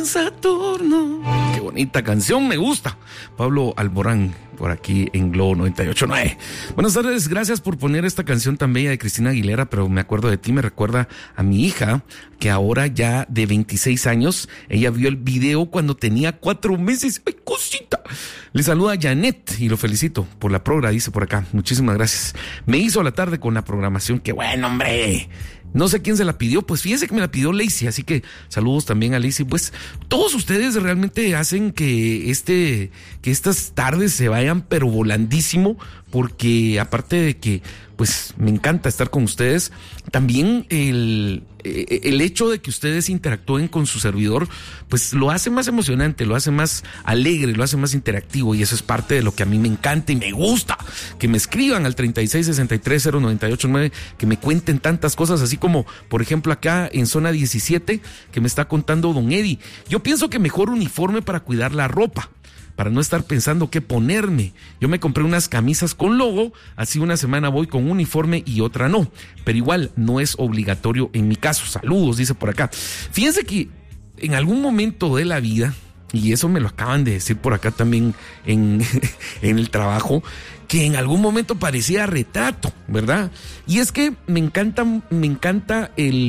en Saturno. Qué bonita canción, me gusta. Pablo Alborán, por aquí en Globo 98.9. Buenas tardes, gracias por poner esta canción tan bella de Cristina Aguilera, pero me acuerdo de ti, me recuerda a mi hija, que ahora ya de 26 años, ella vio el video cuando tenía 4 meses. ¡Ay, cosita! Le saluda a Janet y lo felicito por la progra, dice por acá. Muchísimas gracias. Me hizo la tarde con la programación. ¡Qué bueno, hombre! No sé quién se la pidió, pues fíjense que me la pidió Lacey, así que saludos también a Lacey. Pues todos ustedes realmente hacen que estas tardes se vayan pero volandísimo, porque aparte de que pues me encanta estar con ustedes, también el hecho de que ustedes interactúen con su servidor, pues lo hace más emocionante, lo hace más alegre, lo hace más interactivo, y eso es parte de lo que a mí me encanta y me gusta, que me escriban al 36630989, que me cuenten tantas cosas, así como, por ejemplo, acá en zona 17, que me está contando don Eddie. Yo pienso que mejor uniforme para cuidar la ropa, para no estar pensando qué ponerme. Yo me compré unas camisas con logo, así una semana voy con uniforme y otra no, pero igual no es obligatorio en mi caso. Saludos, dice por acá. Fíjense que en algún momento de la vida, y eso me lo acaban de decir por acá también en el trabajo, que en algún momento parecía retrato, ¿verdad? Y es que me encanta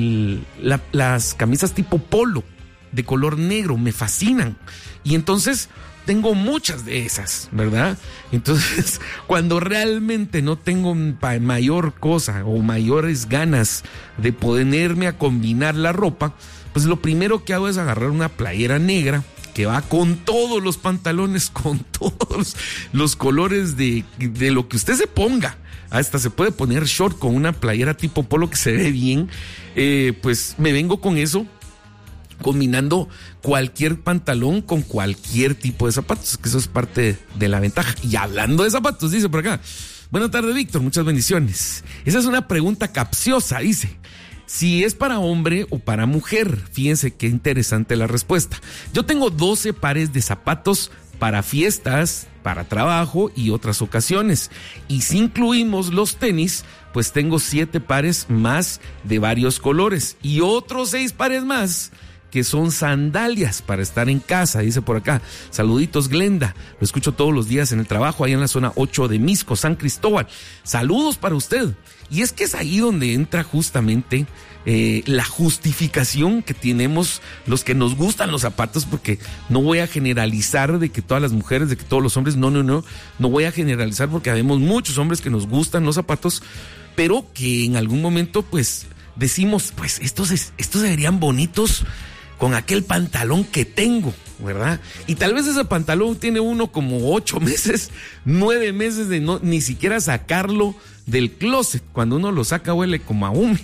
las camisas tipo polo, de color negro, me fascinan. Y entonces tengo muchas de esas, ¿verdad? Entonces, cuando realmente no tengo mayor cosa o mayores ganas de ponerme a combinar la ropa, pues lo primero que hago es agarrar una playera negra que va con todos los pantalones, con todos los colores de lo que usted se ponga. Hasta se puede poner short con una playera tipo polo que se ve bien. Pues me vengo con eso, combinando cualquier pantalón con cualquier tipo de zapatos, que eso es parte de la ventaja. Y hablando de zapatos, dice por acá: buenas tardes, Víctor, muchas bendiciones. Esa es una pregunta capciosa, dice. Si es para hombre o para mujer. Fíjense qué interesante la respuesta. Yo tengo 12 pares de zapatos para fiestas, para trabajo y otras ocasiones. Y si incluimos los tenis, pues tengo 7 pares más de varios colores y otros 6 pares más que son sandalias para estar en casa, dice por acá. Saluditos, Glenda. Lo escucho todos los días en el trabajo, ahí en la zona 8 de Misco, San Cristóbal. Saludos para usted. Y es que es ahí donde entra justamente la justificación que tenemos los que nos gustan los zapatos, porque no voy a generalizar de que todas las mujeres, de que todos los hombres, no voy a generalizar, porque habemos muchos hombres que nos gustan los zapatos, pero que en algún momento pues decimos, pues estos se verían bonitos con aquel pantalón que tengo, ¿verdad? Y tal vez ese pantalón tiene uno como 8 meses, 9 meses de ni siquiera sacarlo del closet. Cuando uno lo saca huele como a húmedo.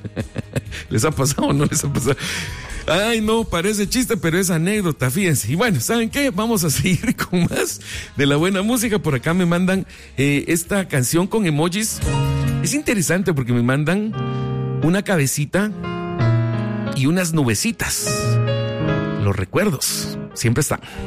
¿Les ha pasado o no les ha pasado? Ay, no, parece chiste, pero es anécdota, fíjense. Y bueno, ¿saben qué? Vamos a seguir con más de la buena música. Por acá me mandan esta canción con emojis. Es interesante porque me mandan una cabecita y unas nubecitas. Los recuerdos siempre están.